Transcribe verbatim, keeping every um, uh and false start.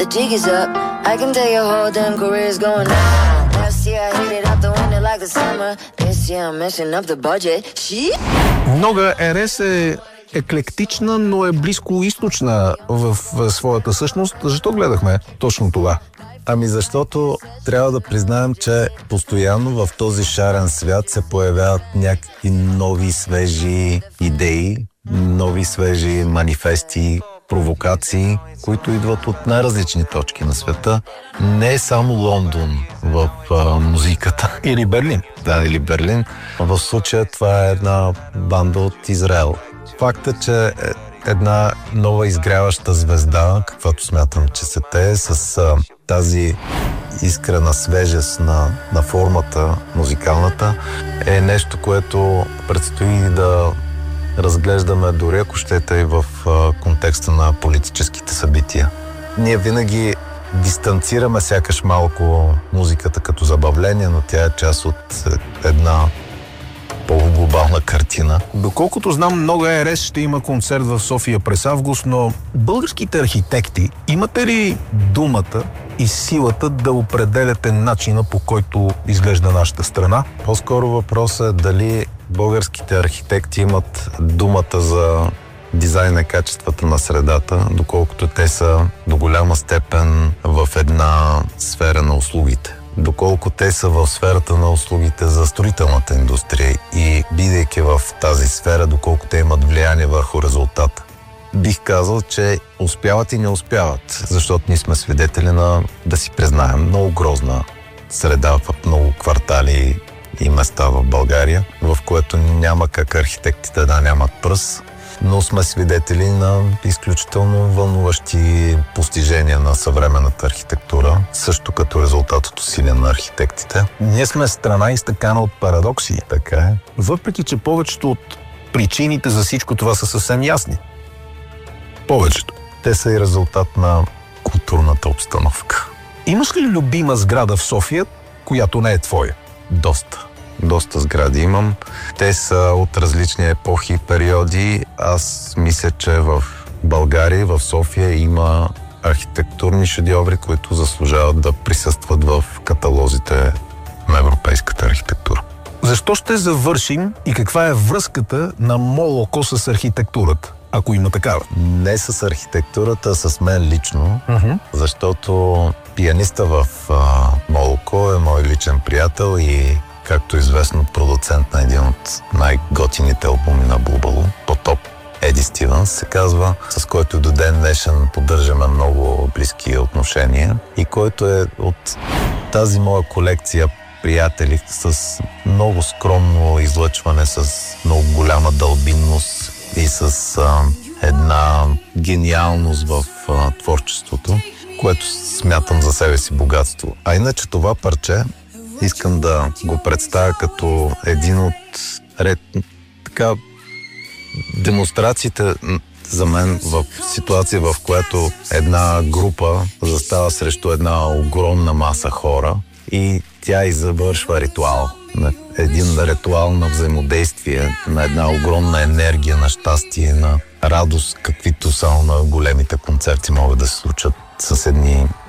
the jig is up. I can tell your whole damn career's going down. Last year I hit it out the window like the summer. This year I'm messing up the budget. Shit. Нога Ерес е еклектична, но е близкоизточна в, в своята същност. Защо гледахме точно това? Ами защото трябва да признаем, че постоянно в този шарен свят се появяват някакви нови свежи идеи, нови свежи манифести, провокации, които идват от най-различни точки на света. Не е само Лондон в а, музиката. Или Берлин. Да, или Берлин. В случая това е една банда от Израел. Фактът, че една нова изгряваща звезда, каквато смятам, че се те, с а, тази искрена свежест на, на формата, музикалната, е нещо, което предстои да разглеждаме дори, ако щете, и в а, контекста на политическите събития. Ние винаги дистанцираме сякаш малко музиката като забавление, но тя е част от една по-глобална картина. Доколкото знам, Нога Ерес ще има концерт в София през август, но българските архитекти, имате ли думата и силата да определяте начина, по който изглежда нашата страна? По-скоро въпросът е дали българските архитекти имат думата за дизайна и качествата на средата, доколкото те са до голяма степен в една сфера на услугите. Доколко те са в сферата на услугите за строителната индустрия и бидейки в тази сфера, доколко те имат влияние върху резултата. Бих казал, че успяват и не успяват, защото ние сме свидетели на, да си признаем, много грозна среда в много квартали и места в България, в което няма как архитектите да нямат пръст, но сме свидетели на изключително вълнуващи постижения на съвременната архитектура, също като резултат от усилия на архитектите. Ние сме страна изтъкана от парадокси. Така е. Въпреки че повечето от причините за всичко това са съвсем ясни. Повечето. Те са и резултат на културната обстановка. Имаш ли любима сграда в София, която не е твоя? Доста. Доста сгради имам. Те са от различни епохи и периоди. Аз мисля, че в България, в София има архитектурни шедьоври, които заслужават да присъстват в каталозите на европейската архитектура. Защо ще завършим и каква е връзката на Молоко с архитектурата, ако има такава? Не с архитектурата, а с мен лично, uh-huh. защото пианиста в а, Молоко е мой личен приятел и, както известно, продуцент на един от най-готините албуми на Бубало, Потоп. Еди Стивенс се казва, с който до ден днешен поддържаме много близки отношения и който е от тази моя колекция приятели с много скромно излъчване, с много голяма дълбинност и с а, една гениалност в а, творчеството, което смятам за себе си богатство. А иначе това парче искам да го представя като един от ред, така, демонстрациите за мен в ситуация, в която една група застава срещу една огромна маса хора и тя и завършва ритуал. Един ритуал на взаимодействие, на една огромна енергия, на щастие, на радост, каквито само на големите концерти могат да се случат с едни